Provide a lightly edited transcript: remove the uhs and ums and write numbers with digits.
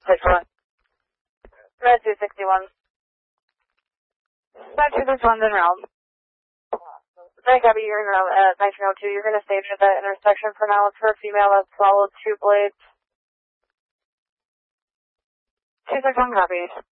6-1. Red 261. Red 261's en route. Thank you, you're in route at 1902. You're going to stage at that intersection for now. Look for a female that's followed 2 blades. 261 copy.